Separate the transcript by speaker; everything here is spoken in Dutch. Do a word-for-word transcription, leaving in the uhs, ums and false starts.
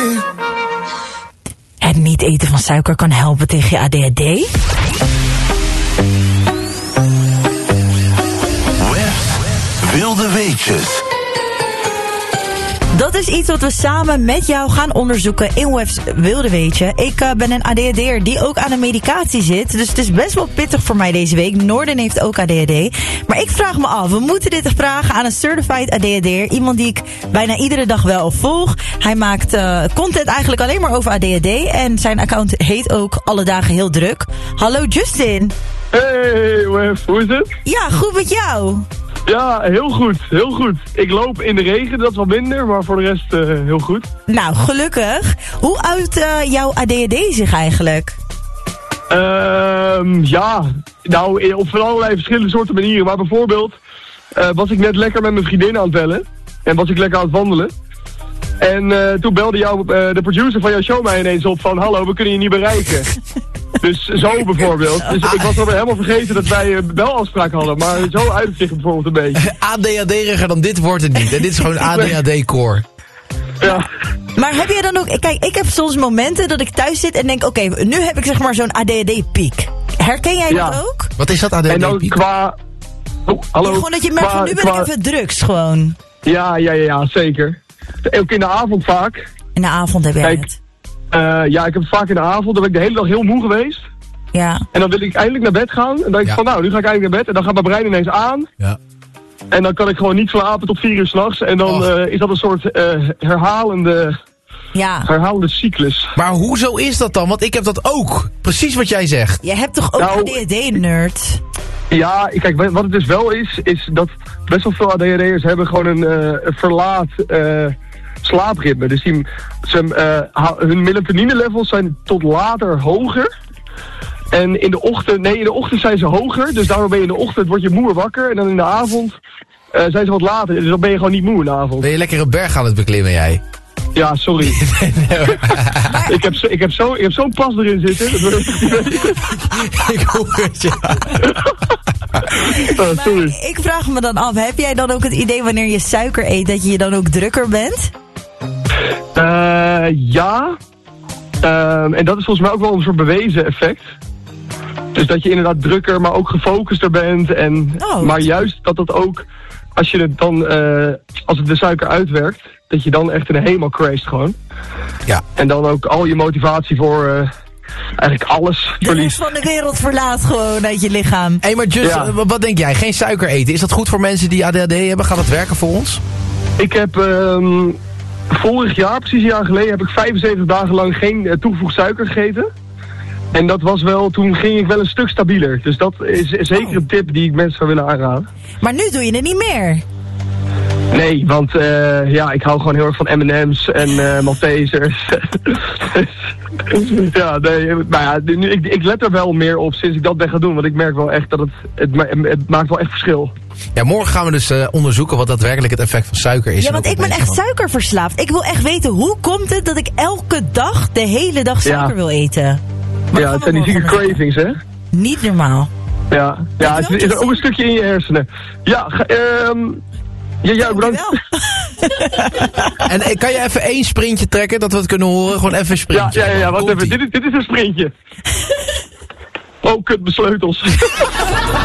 Speaker 1: Het niet eten van suiker kan helpen tegen je A D H D?
Speaker 2: Wilde weetjes.
Speaker 1: Dat is iets wat we samen met jou gaan onderzoeken in Wef's Wilde Weetje. Ik uh, ben een A D H D'er die ook aan de medicatie zit. Dus het is best wel pittig voor mij deze week. Noorden heeft ook A D H D. Maar ik vraag me af, we moeten dit vragen aan een certified A D H D'er. Iemand die ik bijna iedere dag wel volg. Hij maakt uh, content eigenlijk alleen maar over A D H D. En zijn account heet ook Alle Dagen Heel Druk. Hallo Justin.
Speaker 3: Hey Wef, hoe is het?
Speaker 1: Ja, goed met jou.
Speaker 3: Ja, heel goed, heel goed. Ik loop in de regen, dat is wat minder, maar voor de rest uh, heel goed.
Speaker 1: Nou, gelukkig. Hoe uit uh, jouw A D H D zich eigenlijk?
Speaker 3: Ehm uh, ja, nou op van allerlei verschillende soorten manieren. Maar bijvoorbeeld uh, was ik net lekker met mijn vriendin aan het bellen. En was ik lekker aan het wandelen. En uh, toen belde jou, uh, de producer van jouw show mij ineens op van... Hallo, we kunnen je niet bereiken. Dus zo bijvoorbeeld. Dus ik was alweer helemaal vergeten dat wij een belafspraak hadden. Maar zo uit het zich bijvoorbeeld een beetje.
Speaker 4: A D H D'eriger dan dit wordt het niet. En dit is gewoon A D H D-core.
Speaker 3: Ja.
Speaker 1: Maar heb je dan ook... Kijk, ik heb soms momenten dat ik thuis zit en denk... Oké, okay, nu heb ik zeg maar zo'n A D H D-piek. Herken jij
Speaker 3: ja.
Speaker 1: dat ook?
Speaker 4: Wat is dat A D H D-piek?
Speaker 3: En dan qua... Oh, hallo.
Speaker 1: Ja, gewoon dat je merkt
Speaker 3: qua,
Speaker 1: van nu ben
Speaker 3: qua...
Speaker 1: ik even drugs gewoon.
Speaker 3: Ja, ja, ja, ja, zeker. Ook in de avond vaak.
Speaker 1: In de avond heb jij
Speaker 3: Kijk,
Speaker 1: het.
Speaker 3: Uh, ja, ik heb het vaak in de avond. Dan ben ik de hele dag heel moe geweest.
Speaker 1: Ja.
Speaker 3: En dan wil ik eindelijk naar bed gaan. En dan denk ik
Speaker 4: ja.
Speaker 3: van, nou, nu ga ik eindelijk naar bed. En dan gaat mijn brein ineens aan.
Speaker 4: Ja.
Speaker 3: En dan kan ik gewoon niet slapen tot vier uur s'nachts. En dan uh, is dat een soort uh, herhalende,
Speaker 1: ja.
Speaker 3: herhalende cyclus.
Speaker 4: Maar hoezo is dat dan? Want ik heb dat ook. Precies wat jij zegt.
Speaker 1: Je hebt toch ook nou, A D H D-nerd?
Speaker 3: Ja, kijk, wat het dus wel is, is dat best wel veel A D H D'ers hebben gewoon een, uh, een verlaat uh, slaapritme. Dus die, ze, uh, hun melatonine levels zijn tot later hoger. En in de ochtend, nee, in de ochtend zijn ze hoger. Dus daarom ben je in de ochtend, word je moe wakker. En dan in de avond uh, zijn ze wat later. Dus dan ben je gewoon niet moe in de avond.
Speaker 4: Ben je lekker een berg aan het beklimmen, jij?
Speaker 3: Ja, sorry. ik heb, zo, ik heb zo, ik heb zo'n pas erin zitten. Dat wil ik niet weten.
Speaker 4: Ik hoor het, ja.
Speaker 3: oh, sorry.
Speaker 1: Maar ik vraag me dan af, heb jij dan ook het idee wanneer je suiker eet, dat je je dan ook drukker bent?
Speaker 3: Uh, ja. Um, en dat is volgens mij ook wel een soort bewezen effect. Dus dat je inderdaad drukker, maar ook gefocuster bent. En,
Speaker 1: oh.
Speaker 3: Maar juist dat dat ook, als je het dan, uh, als het de suiker uitwerkt, dat je dan echt in een helemaal crasht gewoon.
Speaker 4: Ja.
Speaker 3: En dan ook al je motivatie voor uh, eigenlijk alles
Speaker 1: de
Speaker 3: verliest.
Speaker 1: rest van de wereld verlaat gewoon uit je lichaam.
Speaker 4: Hé, hey, maar Just,
Speaker 3: ja.
Speaker 4: wat denk jij? Geen suiker eten. Is dat goed voor mensen die A D H D hebben? Gaat dat werken voor ons?
Speaker 3: Ik heb um, vorig jaar, precies een jaar geleden, heb ik vijfenzeventig dagen lang geen uh, toegevoegd suiker gegeten. En dat was wel, toen ging ik wel een stuk stabieler. Dus dat is zeker
Speaker 1: oh.
Speaker 3: een tip die ik mensen zou willen aanraden.
Speaker 1: Maar nu doe je het niet meer.
Speaker 3: Nee, want uh, ja, ik hou gewoon heel erg van M en M's en uh, Maltesers. ja, nee, maar ja, nu, ik, ik let er wel meer op sinds ik dat ben gaan doen. Want ik merk wel echt dat het, het, het maakt wel echt verschil.
Speaker 4: Ja, morgen gaan we dus uh, onderzoeken wat daadwerkelijk het effect van suiker is.
Speaker 1: Ja, want ik ben echt suikerverslaafd. Ik wil echt weten, hoe komt het dat ik elke dag, de hele dag suiker ja. wil eten? Maar
Speaker 3: ja, het zijn die zieke cravings, hè?
Speaker 1: Niet normaal.
Speaker 3: Ja, ja het is, is ook een stukje in je hersenen. Ja, um, ja, ja, bedankt.
Speaker 4: En kan je even één sprintje trekken, dat we het kunnen horen? Gewoon even een sprintje.
Speaker 3: Ja, ja, ja, wacht even. Dit is, dit is een sprintje. Oh, kut, mijn sleutels.